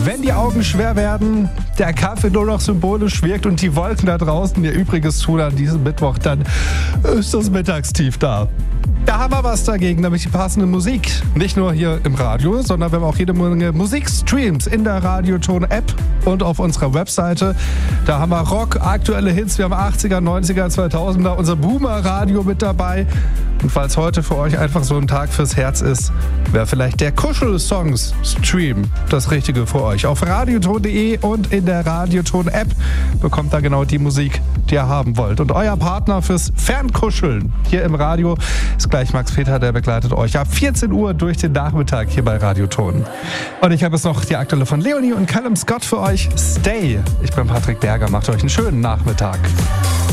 Wenn die Augen schwer werden, der Kaffee nur noch symbolisch wirkt und die Wolken da draußen ihr Übriges tun an diesem Mittwoch, dann ist das Mittagstief da. Da haben wir was dagegen, nämlich die passende Musik. Nicht nur hier im Radio, sondern wir haben auch jede Menge Musikstreams in der Radioton-App und auf unserer Webseite. Da haben wir Rock, aktuelle Hits, wir haben 80er, 90er, 2000er, unser Boomer-Radio mit dabei. Und falls heute für euch einfach so ein Tag fürs Herz ist, wäre vielleicht der Kuschel-Songs-Stream das Richtige für euch. Auf radioton.de und in der Radioton-App bekommt ihr genau die Musik, die ihr haben wollt. Und euer Partner fürs Fernkuscheln hier im Radio ist gleich Max Peter, der begleitet euch ab 14 Uhr durch den Nachmittag hier bei Radioton. Und ich habe jetzt noch die aktuelle von Leonie und Callum Scott für euch. Stay. Ich bin Patrick Berger, macht euch einen schönen Nachmittag.